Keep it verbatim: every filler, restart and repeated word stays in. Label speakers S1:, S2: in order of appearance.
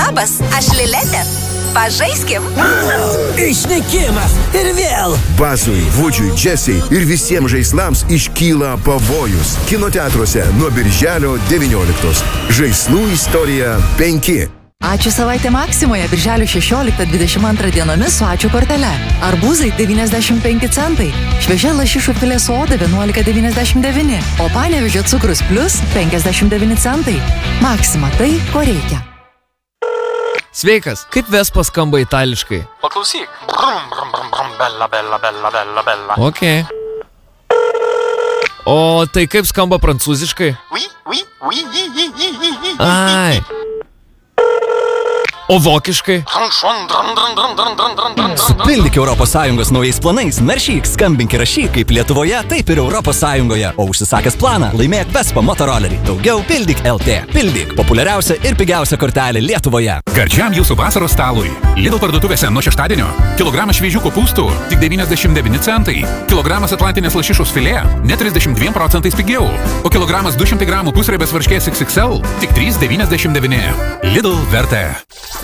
S1: Labas, aš Liletė. Pažaiskim.
S2: Išnykimas ir vėl.
S3: Basui, Vudžiui, Džesiai ir visiems žaislams iškyla pavojus. Kinoteatruose nuo birželio devynioliktos. Žaislų istorija penki.
S4: Ačiū savaitė Maksimoje birželio šešioliktą dvidešimt antrą dienomis su ačiū kortele. Arbūzai devyniasdešimt penki centai. Šviežia lašišų filė su oda vienuolika devyniasdešimt devyni. O Panevėžio cukrus plus penkiasdešimt devyni centai. Maksima tai, ko reikia.
S5: Sveikas, kaip Vespa skamba itališkai?
S6: Paklausyk. Brum, brum, brum, brum, bella, bella, bella, bella, bella.
S5: Ok. O tai kaip skamba prancūziškai?
S6: Oui, oui, oui, oui, oui, oui, oui, oui.
S5: Ai. O vokiškai?
S7: Supildyk Europos Sąjungos naujais planais, naršyk, skambink ir rašyk kaip Lietuvoje, taip ir Europos Sąjungoje. O užsisakęs planą, laimėk Vespa motorolerį. Daugiau pildyk L T. Pildyk populiariausia ir pigiausia kortelė Lietuvoje.
S8: Gardžiam jūsų vasaros stalui. Lidl parduotuvėse nuo šeštadienio. Kilogramas šviežių kopūstų tik devyniasdešimt devyni centai. Kilogramas atlantinės lašišos filė net trisdešimt dviem procentais pigiau. O kilogramas du šimtai gramų pusriebės varškės X X L tik trys devyniasdešimt devyni. Lidl vertė.